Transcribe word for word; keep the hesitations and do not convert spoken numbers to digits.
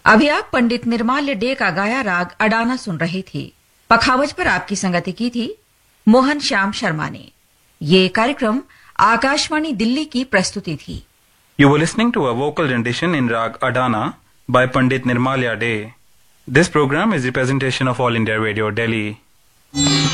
अभी आप पंडित निर्माल्य डे का गाया राग अडाना सुन रहे थे। पखावज पर आपकी संगति की थी मोहन श्याम शर्मा ने। ये कार्यक्रम आकाशवाणी दिल्ली की प्रस्तुति थी। You were listening to a vocal rendition in Rag Adana by Pandit Nirmalya Day. This program is a representation of All India Radio, Delhi.